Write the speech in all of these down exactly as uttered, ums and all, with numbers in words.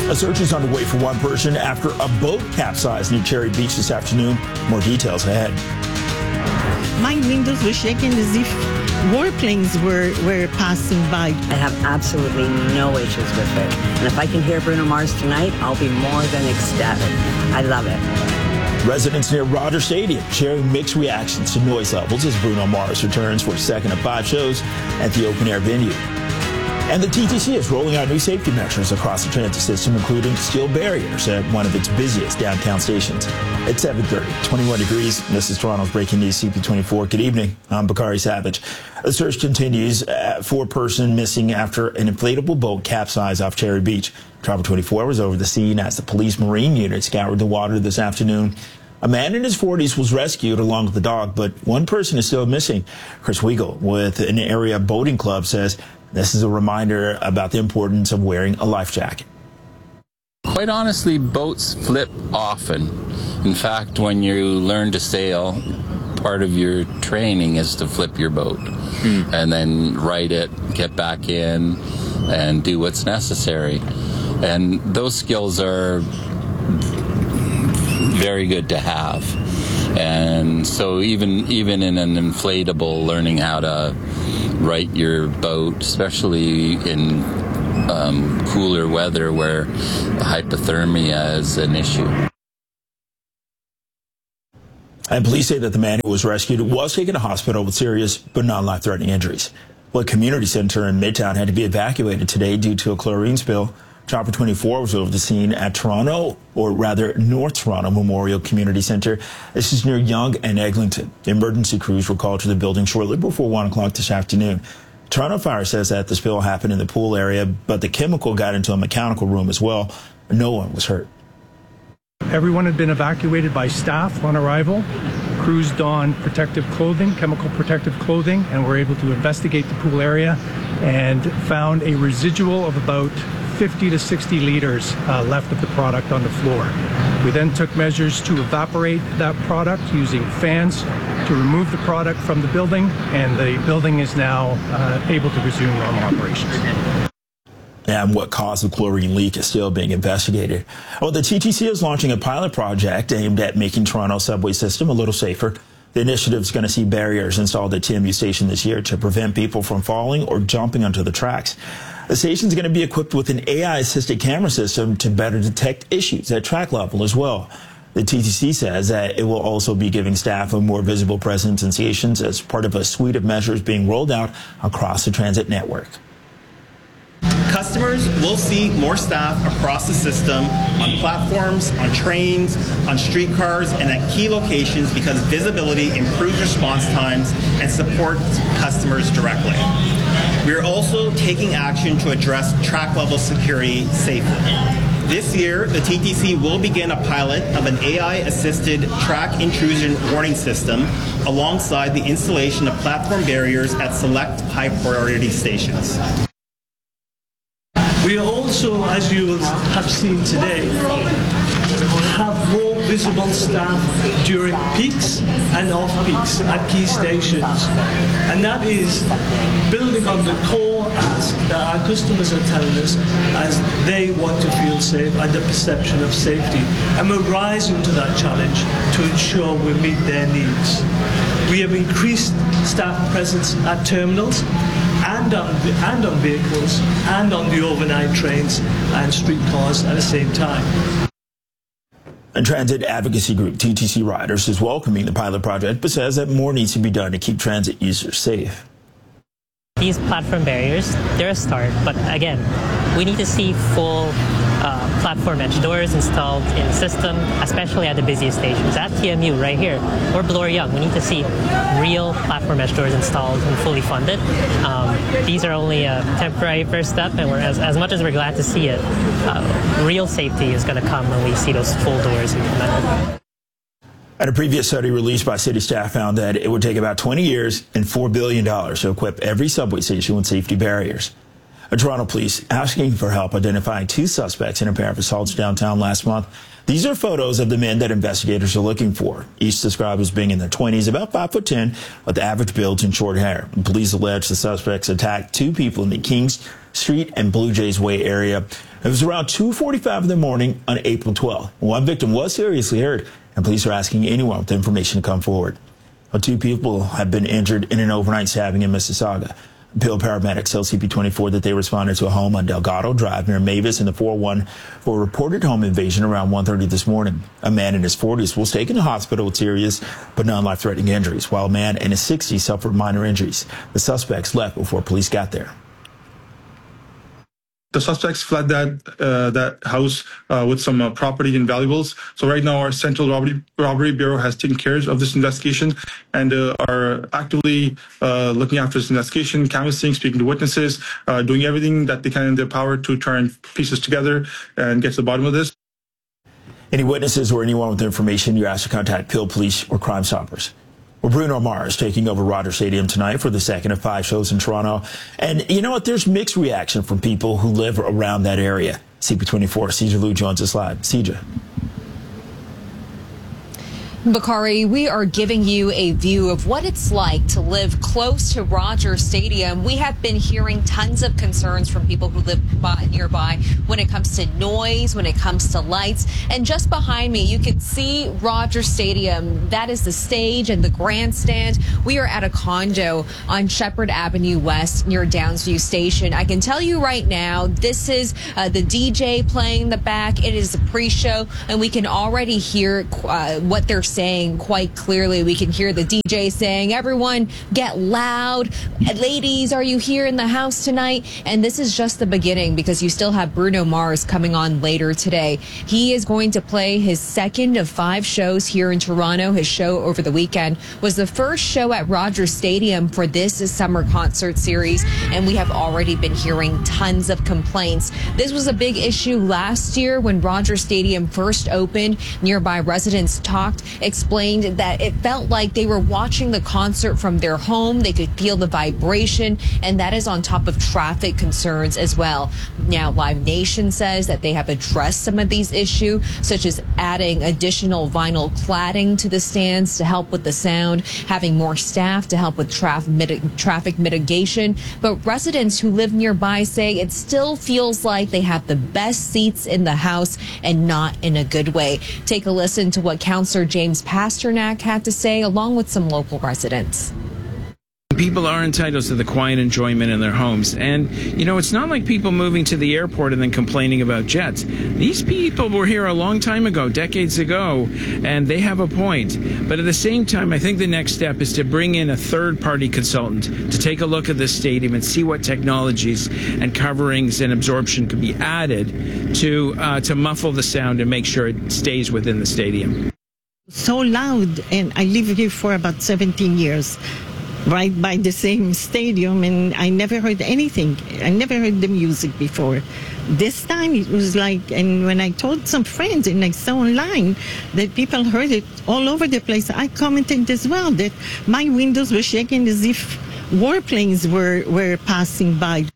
A search is underway for one person after a boat capsized near Cherry Beach this afternoon. More details ahead. My windows were shaking as if warplanes were, were passing by. I have absolutely no issues with it. And if I can hear Bruno Mars tonight, I'll be more than ecstatic. I love it. Residents near Rogers Stadium sharing mixed reactions to noise levels as Bruno Mars returns for a second of five shows at the open-air venue. And the T T C is rolling out new safety measures across the transit system, including steel barriers at one of its busiest downtown stations. It's seven thirty, twenty-one degrees. This is Toronto's Breaking News C P twenty-four. Good evening. I'm Bakari Savage. The search continues for a person missing after an inflatable boat capsized off Cherry Beach. Travel twenty-four was over the scene as the police marine unit scoured the water this afternoon. A man in his forties was rescued along with the dog, but one person is still missing. Chris Weigel with an area boating club says this is a reminder about the importance of wearing a life jacket. Quite honestly, boats flip often. In fact, when you learn to sail, part of your training is to flip your boat mm. and then right it, get back in, and do what's necessary. And those skills are very good to have. And so even even in an inflatable, learning how to right your boat, especially in um, cooler weather where hypothermia is an issue. And police say that the man who was rescued was taken to hospital with serious but non-life-threatening injuries. What community center in Midtown had to be evacuated today due to a chlorine spill. Chopper twenty-four was over the scene at Toronto, or rather North Toronto Memorial Community Center. This is near Yonge and Eglinton. Emergency crews were called to the building shortly before one o'clock this afternoon. Toronto Fire says that the spill happened in the pool area, but the chemical got into a mechanical room as well. No one was hurt. Everyone had been evacuated by staff on arrival. Crews donned protective clothing, chemical protective clothing, and were able to investigate the pool area and found a residual of about fifty to sixty liters uh, left of the product on the floor. We then took measures to evaporate that product using fans to remove the product from the building, and the building is now uh, able to resume normal operations. And what caused the chlorine leak is still being investigated. Well, the T T C is launching a pilot project aimed at making Toronto's subway system a little safer. The initiative is going to see barriers installed at T M U Station this year to prevent people from falling or jumping onto the tracks. The station is going to be equipped with an A I-assisted camera system to better detect issues at track level as well. The T T C says that it will also be giving staff a more visible presence in stations as part of a suite of measures being rolled out across the transit network. Customers will see more staff across the system on platforms, on trains, on streetcars, and at key locations because visibility improves response times and supports customers directly. We are also taking action to address track-level security safely. This year, the T T C will begin a pilot of an A I-assisted track intrusion warning system alongside the installation of platform barriers at select high-priority stations. We also, as you have seen today, have more visible staff during peaks and off-peaks at key stations. And that is building on the core ask that our customers are telling us as they want to feel safe and the perception of safety. And we're rising to that challenge to ensure we meet their needs. We have increased staff presence at terminals and on, and on vehicles and on the overnight trains and streetcars at the same time. A transit advocacy group, T T C Riders, is welcoming the pilot project, but says that more needs to be done to keep transit users safe. These platform barriers, they're a start, but again, we need to see full uh, platform edge doors installed in the system, especially at the busiest stations. At T M U right here, or Bloor-Yonge, we need to see real platform edge doors installed and fully funded. Um, these are only a temporary first step, and we're, as, as much as we're glad to see it, uh, real safety is going to come when we see those full doors implemented. And a previous study released by city staff found that it would take about twenty years and four billion dollars to equip every subway station with safety barriers. A Toronto police asking for help identifying two suspects in a pair of assaults downtown last month. These are photos of the men that investigators are looking for. Each described as being in their twenties, about five foot ten, with average builds and short hair. And police allege the suspects attacked two people in the Kings Street and Blue Jays Way area. It was around two forty-five in the morning on April twelfth. One victim was seriously hurt, and police are asking anyone with information to come forward. Well, two people have been injured in an overnight stabbing in Mississauga. Peel paramedics tell C P twenty-four that they responded to a home on Delgado Drive near Mavis in the four oh one for a reported home invasion around one thirty this morning. A man in his forties was taken to hospital with serious but non-life-threatening injuries, while a man in his sixties suffered minor injuries. The suspects left before police got there. The suspects fled that uh, that house uh, with some uh, property and valuables. So right now, our Central Robbery, Robbery Bureau has taken care of this investigation and uh, are actively uh, looking after this investigation, canvassing, speaking to witnesses, uh, doing everything that they can in their power to try and piece this together and get to the bottom of this. Any witnesses or anyone with information, you're asked to contact Peel Police or Crime Stoppers. Well, Bruno Mars taking over Rogers Stadium tonight for the second of five shows in Toronto. And you know what? There's mixed reaction from people who live around that area. C P twenty-four, Cedra Liu joins us live. Cedra. Bakari, we are giving you a view of what it's like to live close to Rogers Stadium. We have been hearing tons of concerns from people who live by, nearby when it comes to noise, when it comes to lights. And just behind me, you can see Rogers Stadium. That is the stage and the grandstand. We are at a condo on Shepherd Avenue West near Downsview Station. I can tell you right now, this is uh, the D J playing in the back. It is a pre-show, and we can already hear uh, what they're saying. saying quite clearly. We can hear the D J saying, everyone get loud. Ladies, are you here in the house tonight? And this is just the beginning, because you still have Bruno Mars coming on later today. He is going to play his second of five shows here in Toronto. His show over the weekend was the first show at Rogers Stadium for this summer concert series, and we have already been hearing tons of complaints. This was a big issue last year when Rogers Stadium first opened. Nearby residents talked, explained that it felt like they were watching the concert from their home. They could feel the vibration, and that is on top of traffic concerns as well. Now, Live Nation says that they have addressed some of these issues, such as adding additional vinyl cladding to the stands to help with the sound, having more staff to help with traf- mit- traffic mitigation. But residents who live nearby say it still feels like they have the best seats in the house, and not in a good way. Take a listen to what Councillor James Pasternak had to say, along with some local residents. People are entitled to the quiet enjoyment in their homes. And, you know, it's not like people moving to the airport and then complaining about jets. These people were here a long time ago, decades ago, and they have a point. But at the same time, I think the next step is to bring in a third-party consultant to take a look at this stadium and see what technologies and coverings and absorption could be added to, uh, to muffle the sound and make sure it stays within the stadium. So loud, and I live here for about seventeen years, right by the same stadium, and I never heard anything. I never heard the music before. This time it was like, and when I told some friends and I saw online that people heard it all over the place, I commented as well that my windows were shaking as if warplanes were, were passing by.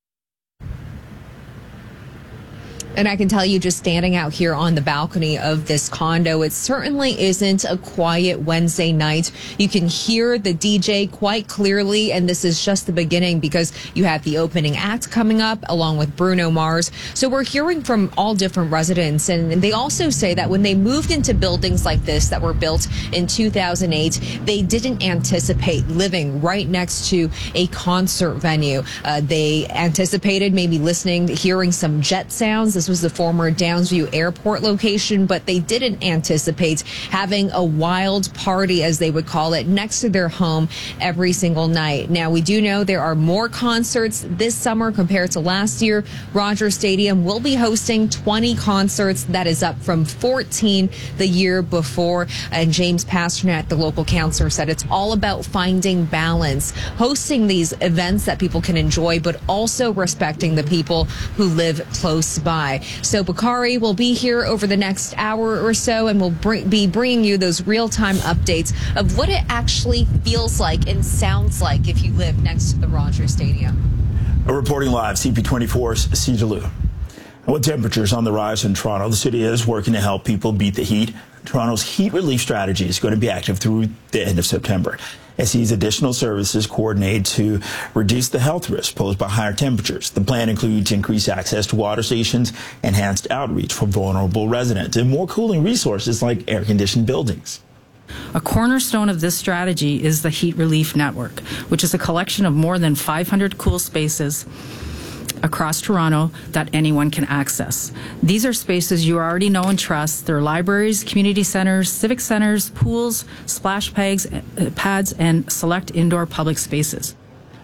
And I can tell you, just standing out here on the balcony of this condo, it certainly isn't a quiet Wednesday night. You can hear the D J quite clearly, and this is just the beginning, because you have the opening act coming up along with Bruno Mars. So we're hearing from all different residents, and they also say that when they moved into buildings like this that were built in two thousand eight, they didn't anticipate living right next to a concert venue. Uh, they anticipated maybe listening, hearing some jet sounds. This was the former Downsview Airport location, but they didn't anticipate having a wild party, as they would call it, next to their home every single night. Now, we do know there are more concerts this summer compared to last year. Rogers Stadium will be hosting twenty concerts. That is up from fourteen the year before. And James Pasternak, the local councillor, said it's all about finding balance, hosting these events that people can enjoy, but also respecting the people who live close by. So Bakari will be here over the next hour or so, and will bring, be bringing you those real-time updates of what it actually feels like and sounds like if you live next to the Rogers Stadium. Reporting live, C P twenty-four's Cedra Liu. With temperatures on the rise in Toronto, the city is working to help people beat the heat. Toronto's heat relief strategy is going to be active through the end of September. As these additional services coordinate to reduce the health risk posed by higher temperatures. The plan includes increased access to water stations, enhanced outreach for vulnerable residents, and more cooling resources like air-conditioned buildings. A cornerstone of this strategy is the Heat Relief Network, which is a collection of more than five hundred cool spaces across Toronto that anyone can access. These are spaces you already know and trust. They're libraries, community centers, civic centers, pools, splash pads, pads, and select indoor public spaces.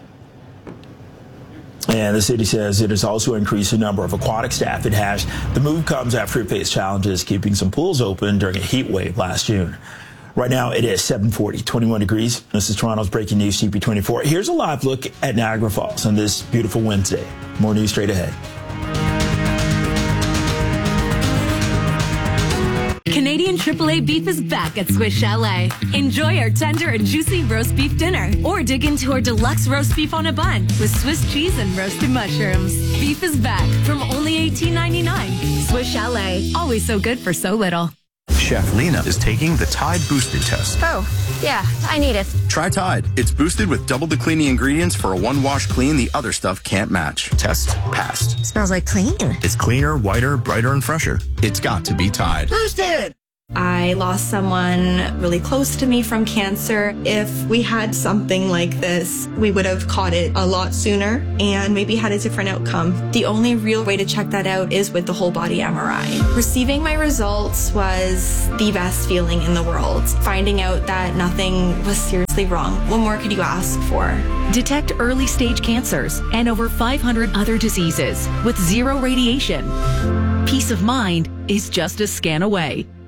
And the city says it has also increased the number of aquatic staff it has. The move comes after it faced challenges keeping some pools open during a heat wave last June. Right now it is seven forty, twenty-one degrees. This is Toronto's breaking news, C P twenty-four. Here's a live look at Niagara Falls on this beautiful Wednesday. More news straight ahead. Canadian triple A beef is back at Swiss Chalet. Enjoy our tender and juicy roast beef dinner, or dig into our deluxe roast beef on a bun with Swiss cheese and roasted mushrooms. Beef is back from only eighteen ninety-nine. Swiss Chalet, always so good for so little. Chef Lena is taking the Tide Boosted test. Oh, yeah, I need it. Try Tide. It's boosted with double the cleaning ingredients for a one-wash clean the other stuff can't match. Test passed. Smells like clean. It's cleaner, whiter, brighter, and fresher. It's got to be Tide. Boosted! I lost someone really close to me from cancer. If we had something like this, we would have caught it a lot sooner and maybe had a different outcome. The only real way to check that out is with the whole body M R I. Receiving my results was the best feeling in the world. Finding out that nothing was seriously wrong. What more could you ask for? Detect early stage cancers and over five hundred other diseases with zero radiation. Peace of mind is just a scan away.